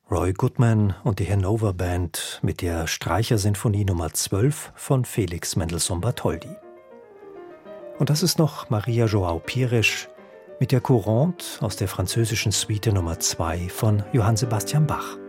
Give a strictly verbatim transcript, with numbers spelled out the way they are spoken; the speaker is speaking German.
Roy Goodman und die Hannover Band mit der Streichersinfonie Nummer zwölf von Felix Mendelssohn Bartholdy. Und das ist noch Maria João Pires mit der Courante aus der französischen Suite Nummer zwei von Johann Sebastian Bach.